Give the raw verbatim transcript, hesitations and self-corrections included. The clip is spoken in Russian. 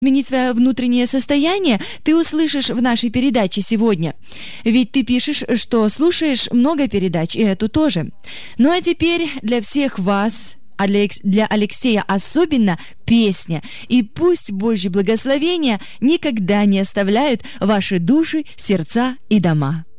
изменить свое внутреннее состояние, ты услышишь в нашей передаче сегодня. Ведь ты пишешь, что слушаешь много передач, и эту тоже. Ну а теперь для всех вас, а для, для Алексея особенно, песня. И пусть Божьи благословения никогда не оставляют ваши души, сердца и дома.